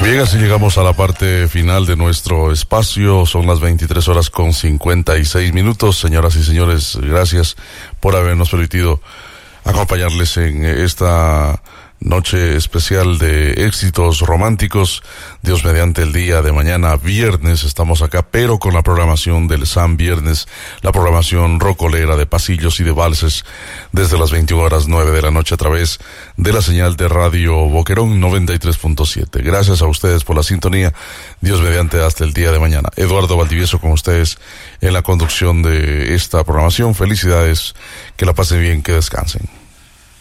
Bien, así llegamos a la parte final de nuestro espacio. Son las 23:56. Señoras y señores, gracias por habernos permitido acompañarles en esta noche especial de éxitos románticos. Dios mediante, el día de mañana, viernes, estamos acá, pero con la programación del San Viernes, la programación rocolera de pasillos y de valses, desde las 21:09 de la noche a través de la señal de Radio Boquerón 93.7. Gracias a ustedes por la sintonía. Dios mediante, hasta el día de mañana. Eduardo Valdivieso con ustedes en la conducción de esta programación. Felicidades, que la pasen bien, que descansen.